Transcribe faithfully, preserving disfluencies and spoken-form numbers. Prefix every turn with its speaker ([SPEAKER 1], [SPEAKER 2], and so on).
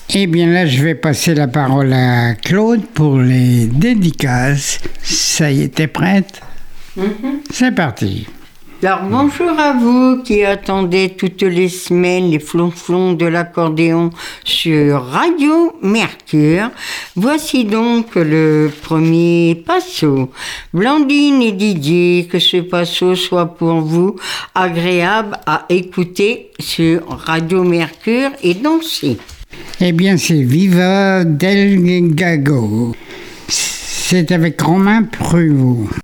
[SPEAKER 1] Eh bien là, je vais passer la parole à Claude pour les dédicaces. Ça y est, t'es prête? Mm-hmm. C'est parti.
[SPEAKER 2] Alors bonjour à vous qui attendez toutes les semaines les flonflons de l'accordéon sur Radio Mercure. Voici donc le premier passo. Blandine et Didier, que ce passo soit pour vous agréable à écouter sur Radio Mercure et danser.
[SPEAKER 1] Eh bien c'est Viva del Gago. C'est avec Romain Pruvot.